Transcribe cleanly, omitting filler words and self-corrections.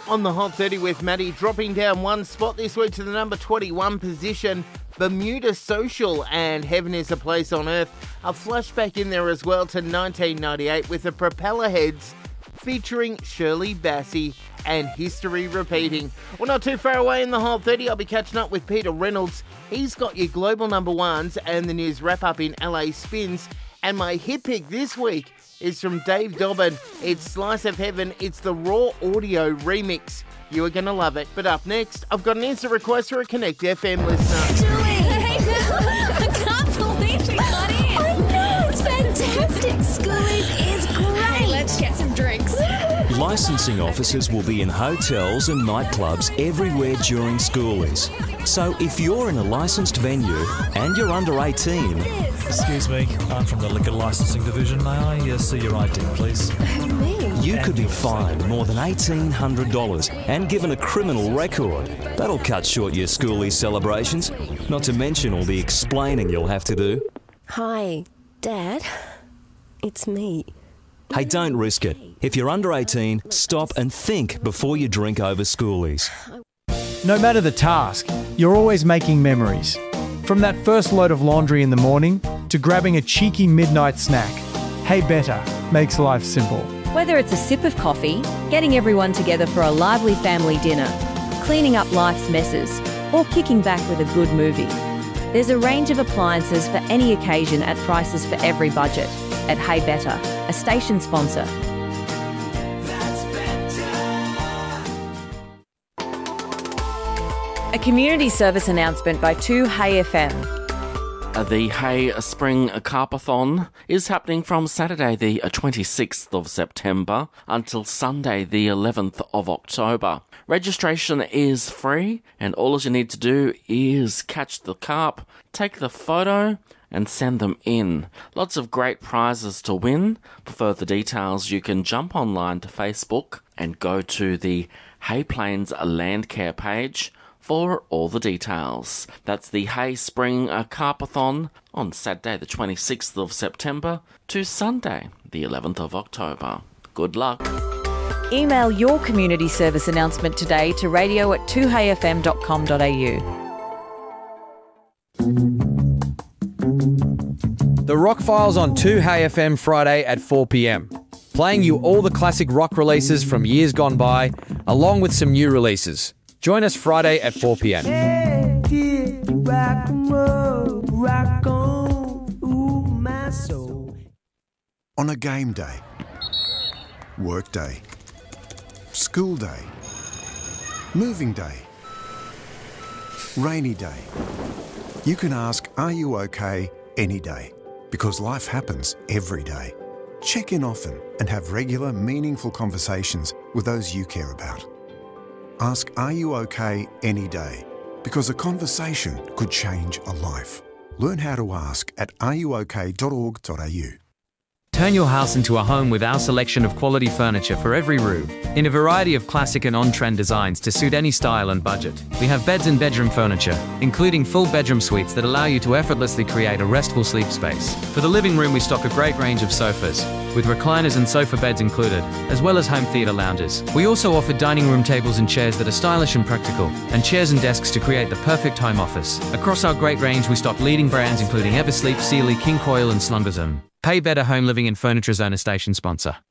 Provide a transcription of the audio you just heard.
On the Hot 30 with Maddie, dropping down one spot this week to the number 21 position. Bermuda Social and Heaven is a Place on Earth. A flashback in there as well to 1998 with the Propeller Heads featuring Shirley Bassey and History Repeating. Well, not too far away in the Hot 30, I'll be catching up with Peter Reynolds. He's got your global number ones and the news wrap-up in LA Spins. And my hit pick this week is from Dave Dobbin. It's Slice of Heaven. It's the Raw Audio remix. You are going to love it. But up next, I've got an instant request for a Connect FM listener. I can't believe we got in. I know, it's fantastic. Schoolies is great. Hey, let's get some drinks. Licensing officers will be in hotels and nightclubs everywhere during Schoolies. So if you're in a licensed venue and you're under 18... Excuse me, I'm from the Liquor Licensing Division. May I see your ID, please? You could be fined more than $1,800 and given a criminal record. That'll cut short your Schoolies celebrations, not to mention all the explaining you'll have to do. Hi, Dad. It's me. Hey, don't risk it. If you're under 18, stop and think before you drink over Schoolies. No matter the task, you're always making memories. From that first load of laundry in the morning to grabbing a cheeky midnight snack, Hey Better makes life simple. Whether it's a sip of coffee, getting everyone together for a lively family dinner, cleaning up life's messes, or kicking back with a good movie, there's a range of appliances for any occasion at prices for every budget. At Hey Better, a station sponsor. A community service announcement by 2Hey FM. The Hey Spring Carpathon is happening from Saturday the 26th of September until Sunday the 11th of October. Registration is free and all you need to do is catch the carp, take the photo and send them in. Lots of great prizes to win. For further details you can jump online to Facebook and go to the Hey Plains Landcare page for all the details. That's the Hey Spring Carpathon on Saturday the 26th of September to Sunday the 11th of October. Good luck. Email your community service announcement today to radio@2heyfm.com.au. The Rock Files on 2Hey FM Friday at 4 p.m. Playing you all the classic rock releases from years gone by, along with some new releases. Join us Friday at 4 p.m. Hey, yeah, rock and roll, rock on, ooh, my soul. On a game day, work day, school day, moving day, rainy day, you can ask, are you okay, any day? Because life happens every day. Check in often and have regular, meaningful conversations with those you care about. Ask, are you okay, any day? Because a conversation could change a life. Learn how to ask at areyouok.org.au. Turn your house into a home with our selection of quality furniture for every room, in a variety of classic and on-trend designs to suit any style and budget. We have beds and bedroom furniture, including full bedroom suites that allow you to effortlessly create a restful sleep space. For the living room, we stock a great range of sofas, with recliners and sofa beds included, as well as home theatre lounges. We also offer dining room tables and chairs that are stylish and practical, and chairs and desks to create the perfect home office. Across our great range, we stock leading brands including Eversleep, Sealy, King Coil and Slumberzone. Pay Better Home Living and Furniture Zone, a station sponsor.